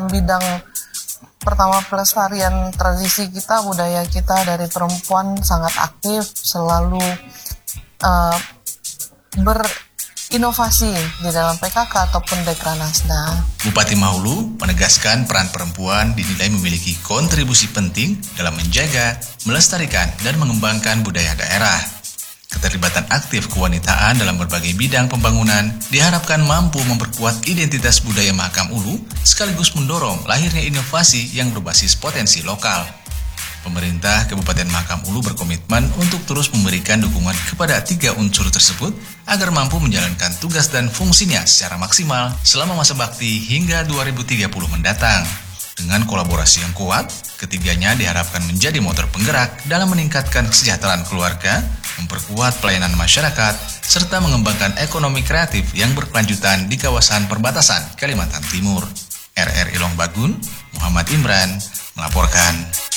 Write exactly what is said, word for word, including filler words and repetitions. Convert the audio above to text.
dalam bidang pertama pelestarian tradisi kita, budaya kita dari perempuan sangat aktif, selalu uh, berinovasi di dalam P K K ataupun Dekranasda. Bupati Mahulu menegaskan peran perempuan dinilai memiliki kontribusi penting dalam menjaga, melestarikan, dan mengembangkan budaya daerah. Keterlibatan aktif kewanitaan dalam berbagai bidang pembangunan diharapkan mampu memperkuat identitas budaya Mahakam Ulu sekaligus mendorong lahirnya inovasi yang berbasis potensi lokal. Pemerintah Kabupaten Mahakam Ulu berkomitmen untuk terus memberikan dukungan kepada tiga unsur tersebut agar mampu menjalankan tugas dan fungsinya secara maksimal selama masa bakti hingga dua ribu tiga puluh mendatang. Dengan kolaborasi yang kuat, ketiganya diharapkan menjadi motor penggerak dalam meningkatkan kesejahteraan keluarga, memperkuat pelayanan masyarakat, serta mengembangkan ekonomi kreatif yang berkelanjutan di kawasan perbatasan Kalimantan Timur. R R I Long Bagun, Muhammad Imran, melaporkan.